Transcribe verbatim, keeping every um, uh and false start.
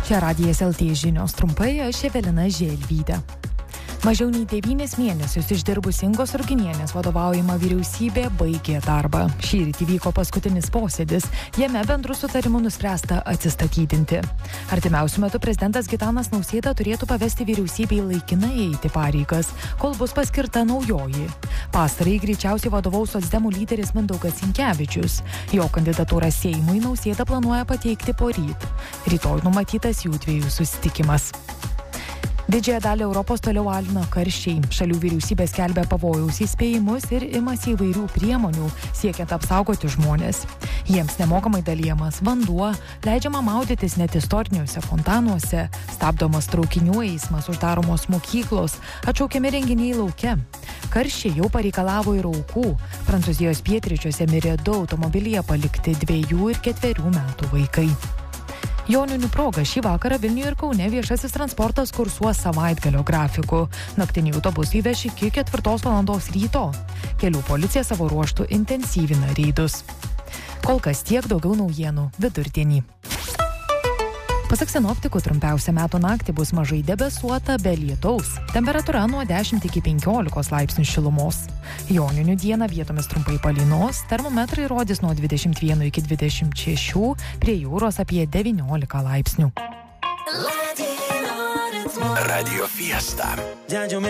Čia Radijas L T žinios trumpai, aš Evelina Želvytė. Mažiau nei devynis mėnesius išdirbus Ingos Ruginienės vadovaujama vyriausybė baigė darbą. Šįryt įvyko paskutinis posėdis, jame bendru sutarimu nuspręsta atsistatydinti. Artimiausiu metu prezidentas Gitanas Nausėda turėtų pavesti vyriausybei laikinai eiti pareigas, kol bus paskirta naujoji. Pastarai greičiausiai vadovaus socdemų lyderis Mindaugas Sinkevičius. Jo kandidatūrą Seimui Nausėda planuoja pateikti poryt. Rytoj numatytas jų dviejų susitikimas. Didžiąją dalį Europos toliau alina karščiai. Šalių vyriausybė skelbia pavojaus įspėjimus ir imasi įvairių priemonių, siekiant apsaugoti žmones. Jiems nemokamai dalijamas vanduo, leidžiama maudytis net istoriniuose fontanuose, stabdomas traukinių eismas, uždaromos mokyklos, atšaukiami renginiai lauke. Karščiai jau pareikalavo ir aukų. Prancūzijos pietryčiuose mirė du automobilyje palikti dviejų ir ketverių metų vaikai. Joninių proga šį vakarą Vilniuje ir Kaune viešasis transportas kursuos savaitgalio grafiku. Naktiniai autobusai veš iki ketvirtos valandos ryto. Kelių policija savo ruožtu intensyvina reidus. Kol kas tiek, daugiau naujienų vidurdienį. Pasak sinoptikų, trumpiausia metų naktį bus mažai debesuota, be lietaus. Temperatūra nuo dešimt iki penkiolikos laipsnių šilumos. Joninių dieną vietomis trumpai palynos, termometrai rodys nuo dvidešimt vieno iki dvidešimt šešių, prie jūros apie devyniolika laipsnių. Radio Fiesta.